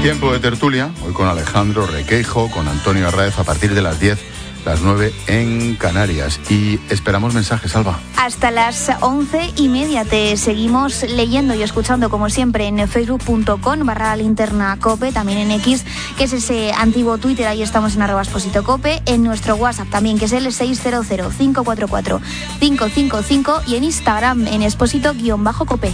Tiempo de tertulia, hoy con Alejandro Requeijo, con Antonio Arraez, a partir de las 10, las 9 en Canarias. Y esperamos mensajes, Alba. Hasta las 11:30 te seguimos leyendo y escuchando, como siempre, en facebook.com/linternacope, también en X, que es ese antiguo Twitter, ahí estamos en @expositocope, en nuestro WhatsApp también, que es el 600-544-555, y en Instagram en exposito-cope.